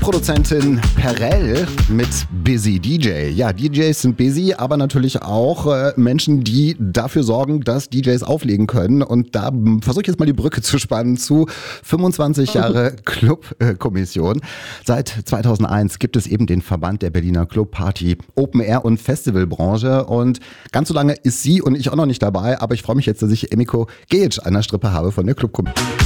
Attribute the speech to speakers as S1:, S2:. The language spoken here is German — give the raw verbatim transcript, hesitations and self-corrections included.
S1: Musikproduzentin Perrell mit Busy D J. Ja, D Js sind busy, aber natürlich auch äh, Menschen, die dafür sorgen, dass D Js auflegen können. Und da ähm, versuche ich jetzt mal die Brücke zu spannen zu fünfundzwanzig Jahre Clubkommission. Seit zweitausendeins gibt es eben den Verband der Berliner Club, Party, Open Air und Festivalbranche. Und ganz so lange ist sie und ich auch noch nicht dabei, aber ich freue mich jetzt, dass ich Emiko Gejic an der Strippe habe von der Clubkommission.